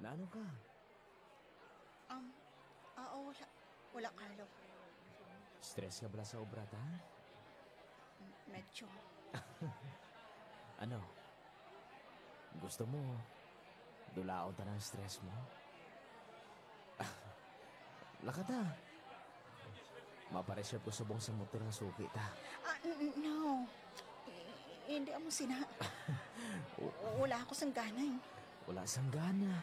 Naano ka? Um, wala. Wala, Carlo. Stress ka bala sa obra, ta? Medyo. Ano? Gusto mo dulaon ta ng stress mo? Lakata. Maparesyap ko subong sa motor ng suki ta. No. Hindi mo sina. Wala ako sang gana eh. Wala sang gana.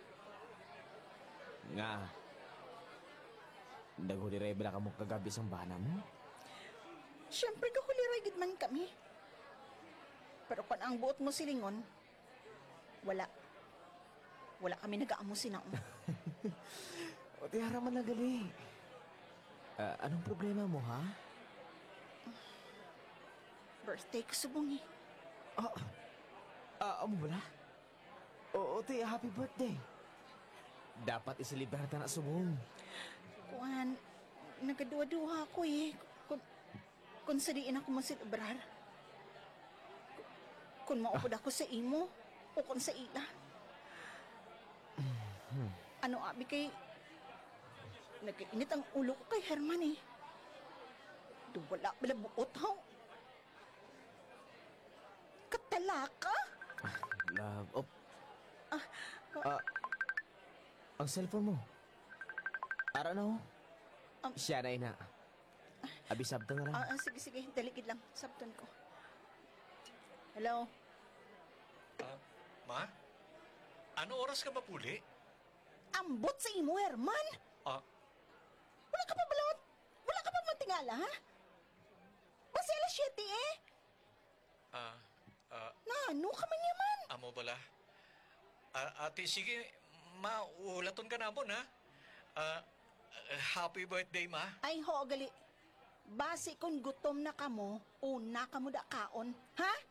Nga. Naghuliray-bila ka mo kagabi sang bana mo? Siyempre kahuliray gid man kami. Pero kung ang buot mo silingon, wala. Wala kami nag-aamo sinaon. O tiyara man na gali. Anong problema mo, ha? Birthday ko subong eh. Amo bala? Oo, te, happy birthday. Dapat isilibrar ta na subong. Kuhan, nagaduwa-duwa ako eh. Kung sadiin ako masilibrar. Kung maupod ako sa imo, o kung sa ila. Ano abi kay... Nagkainit ang ulo ko kay Herman eh. Wala bala buot ha. Katalaka? Love, ang cellphone mo. Ara na ho. Siya na ina. Abisab ta nga lang. Sige, daligid lang. Sabton ko. Hello? Ma? Ano oras ka ba puli? Ambot sa imo, Herman? Wala ka pa balot? Wala ka pa mantingala, ha? Basta alas 7 eh. Ano ka man yaman? Amo bala? Ate, sige, ma, ulaton ka na mo, ha? Happy birthday, ma. Ay, ho, gali. Base kung gutom na kamo, una kamo da kaon, ha?